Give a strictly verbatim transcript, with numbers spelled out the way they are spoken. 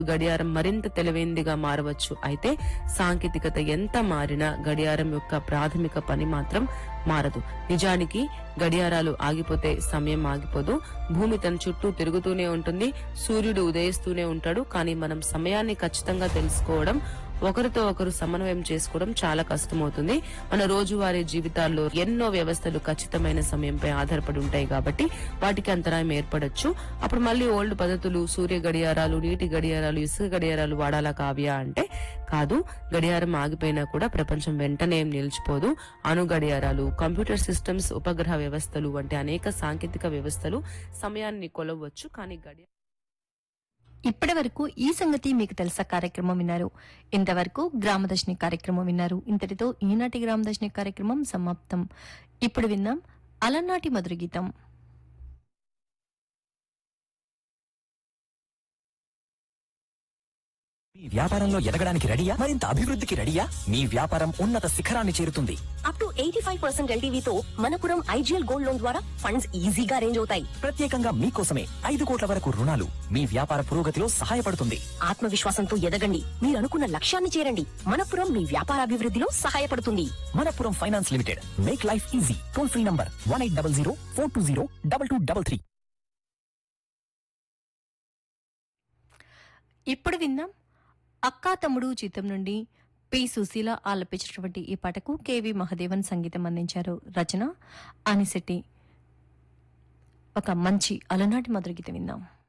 గడియారం మరింత తెలివైనదిగా మారవచ్చు. అయితే సాంకేతికత ఎంత మారినా గడియారం యొక్క ప్రాథమిక పని మాత్రం మారదు. నిజానికి గడియారాలు ఆగిపోతే సమయం ఆగిపోదు. భూమి తన చుట్టూ తిరుగుతూనే ఉంటుంది. సూర్యుడు ఉదయిస్తూనే ఉంటాడు. కానీ మనం సమయాన్ని ఖచ్చితంగా తెలుసుకోవడం, ఒకరితో ఒకరు సమన్వయం చేసుకోవడం చాలా కష్టమవుతుంది. మన రోజువారీ జీవితాల్లో ఎన్నో వ్యవస్థలు ఖచ్చితమైన సమయంపై ఆధారపడి ఉంటాయి కాబట్టి వాటికి అంతరాయం ఏర్పడొచ్చు. అప్పుడు మళ్ళీ ఓల్డ్ పద్ధతులు, సూర్య గడియారాలు, నీటి గడియారాలు, ఇసుక గడియారాలు వాడాలా కావ్యా అంటే కాదు. గడియారం ఆగిపోయినా కూడా ప్రపంచం వెంటనే ఏం నిలిచిపోదు. అణు గడియారాలు, కంప్యూటర్ సిస్టమ్స్, ఉపగ్రహ వ్యవస్థలు వంటి అనేక సాంకేతిక వ్యవస్థలు సమయాన్ని కొలవచ్చు. కానీ గడియారం ఇప్పటి వరకు ఈ సంగతి మీకు తెలుసా కార్యక్రమం విన్నారు. ఇంతవరకు గ్రామదర్శిని కార్యక్రమం విన్నారు. ఇంతటితో ఈనాటి గ్రామదర్శిని కార్యక్రమం సమాప్తం. ఇప్పుడు విందాం అలనాటి మధుర గీతం. మీ వ్యాపారంలో ఎదగడానికి రెడీయా? మరింత అభివృద్ధికి రెడీయా? మీ వ్యాపారం ఉన్నత శిఖరాన్ని చేరుతుంది. Up to eighty five percent ఎల్టీవీతో Manappuram IGL gold loan ద్వారా ఫండ్స్ ఈజీగా అరేంజ్ అవుతాయి. ప్రత్యేకంగా మీకోసమే ఐదు కోట్ల వరకు రుణాలు మీ వ్యాపార పురోగతిలో సహాయపడుతుంది. ఆత్మవిశ్వాసంతో ఎదగండి, మీరు అనుకున్న లక్ష్యాన్ని చేరండి. మనపురం మీ వ్యాపారాభివృద్ధిలో సహాయపడుతుంది. Manappuram finance limited, make life easy. Toll free number one eight double zero four two zero double two double three. ఇప్పుడు విందాం అక్కా తమ్ముడు చిత్రం నుండి పి సుశీల ఆలపించినటువంటి ఈ పాటకు కెవి మహదేవన్ సంగీతం అందించారు. రచన అనిశెట్టి. ఒక మంచి అలనాటి మధుర గీతం విందాం.